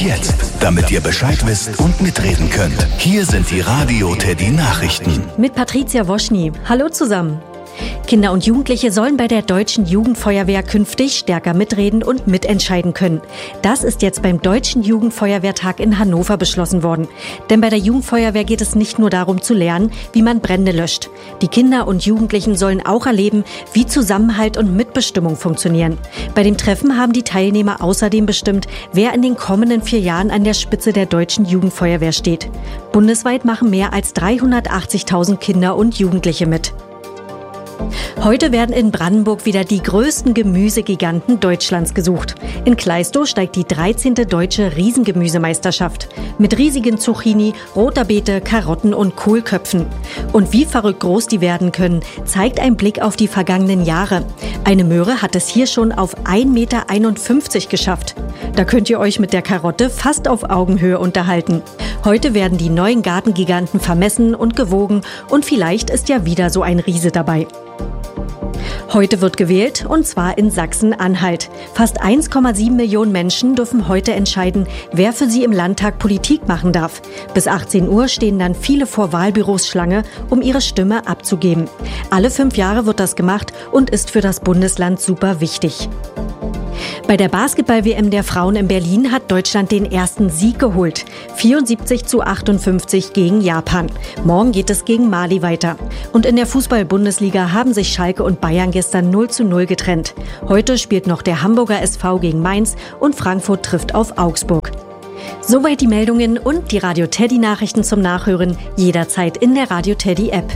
jetzt, damit ihr Bescheid wisst und mitreden könnt. Hier sind die Radio Teddy Nachrichten. Mit Patricia Woschny. Hallo zusammen. Kinder und Jugendliche sollen bei der Deutschen Jugendfeuerwehr künftig stärker mitreden und mitentscheiden können. Das ist jetzt beim Deutschen Jugendfeuerwehrtag in Hannover beschlossen worden. Denn bei der Jugendfeuerwehr geht es nicht nur darum zu lernen, wie man Brände löscht. Die Kinder und Jugendlichen sollen auch erleben, wie Zusammenhalt und Mitbestimmung funktionieren. Bei dem Treffen haben die Teilnehmer außerdem bestimmt, wer in den kommenden 4 Jahren an der Spitze der Deutschen Jugendfeuerwehr steht. Bundesweit machen mehr als 380.000 Kinder und Jugendliche mit. Heute werden in Brandenburg wieder die größten Gemüsegiganten Deutschlands gesucht. In Klaistow steigt die 13. Deutsche Riesengemüsemeisterschaft. Mit riesigen Zucchini, roter Beete, Karotten und Kohlköpfen. Und wie verrückt groß die werden können, zeigt ein Blick auf die vergangenen Jahre. Eine Möhre hat es hier schon auf 1,51 Meter geschafft. Da könnt ihr euch mit der Karotte fast auf Augenhöhe unterhalten. Heute werden die neuen Gartengiganten vermessen und gewogen und vielleicht ist ja wieder so ein Riese dabei. Heute wird gewählt, und zwar in Sachsen-Anhalt. Fast 1,7 Millionen Menschen dürfen heute entscheiden, wer für sie im Landtag Politik machen darf. Bis 18 Uhr stehen dann viele vor Wahlbüros Schlange, um ihre Stimme abzugeben. Alle 5 Jahre wird das gemacht und ist für das Bundesland super wichtig. Bei der Basketball-WM der Frauen in Berlin hat Deutschland den ersten Sieg geholt. 74:58 gegen Japan. Morgen geht es gegen Mali weiter. Und in der Fußball-Bundesliga haben sich Schalke und Bayern gestern 0:0 getrennt. Heute spielt noch der Hamburger SV gegen Mainz und Frankfurt trifft auf Augsburg. Soweit die Meldungen und die Radio Teddy Nachrichten zum Nachhören jederzeit in der Radio Teddy App.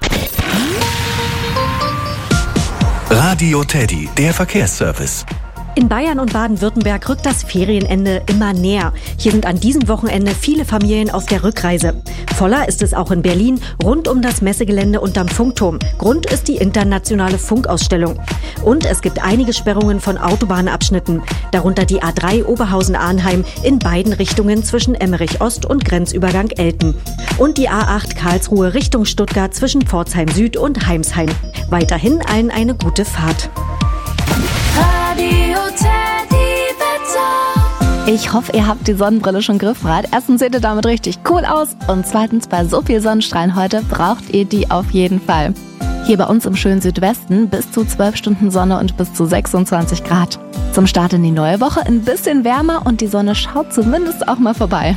Radio Teddy, der Verkehrsservice. In Bayern und Baden-Württemberg rückt das Ferienende immer näher. Hier sind an diesem Wochenende viele Familien auf der Rückreise. Voller ist es auch in Berlin, rund um das Messegelände unterm Funkturm. Grund ist die internationale Funkausstellung. Und es gibt einige Sperrungen von Autobahnabschnitten, darunter die A3 Oberhausen-Arnheim in beiden Richtungen zwischen Emmerich Ost und Grenzübergang Elten. Und die A8 Karlsruhe Richtung Stuttgart zwischen Pforzheim Süd und Heimsheim. Weiterhin allen eine gute Fahrt. Radio Teddy Wetter. Ich hoffe, ihr habt die Sonnenbrille schon griffbereit. Erstens seht ihr damit richtig cool aus und zweitens, bei so viel Sonnenstrahlen heute braucht ihr die auf jeden Fall. Hier bei uns im schönen Südwesten bis zu 12 Stunden Sonne und bis zu 26 Grad. Zum Start in die neue Woche ein bisschen wärmer und die Sonne schaut zumindest auch mal vorbei.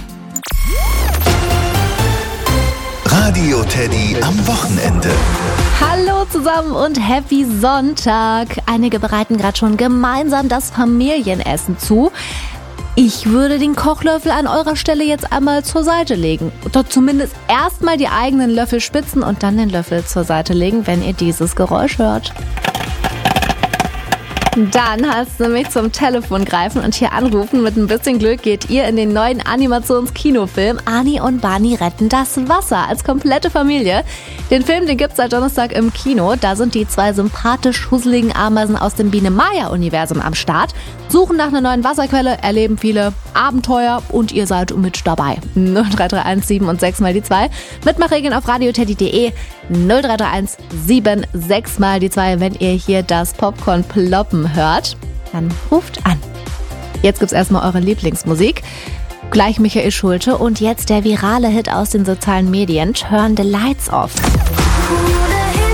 Radio Teddy am Wochenende. Hallo zusammen und Happy Sonntag. Einige bereiten gerade schon gemeinsam das Familienessen zu. Ich würde den Kochlöffel an eurer Stelle jetzt einmal zur Seite legen. Oder zumindest erstmal die eigenen Löffel spitzen und dann den Löffel zur Seite legen, wenn ihr dieses Geräusch hört. Dann heißt es nämlich zum Telefon greifen und hier anrufen. Mit ein bisschen Glück geht ihr in den neuen Animationskinofilm Ani und Barney retten das Wasser als komplette Familie. Den Film, den gibt's seit Donnerstag im Kino. Da sind die 2 sympathisch husseligen Ameisen aus dem Biene-Maya-Universum am Start, suchen nach einer neuen Wasserquelle, erleben viele Abenteuer und ihr seid mit dabei. 0331 7 und 6 mal die 2. Mitmachregeln auf radioteddy.de. 0331 7 6 mal die 2, wenn ihr hier das Popcorn ploppen hört. Dann ruft an. Jetzt gibt's erstmal eure Lieblingsmusik. Gleich Michael Schulte und jetzt der virale Hit aus den sozialen Medien, Turn the Lights Off.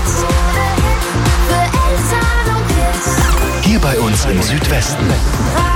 Hier bei uns im Südwesten.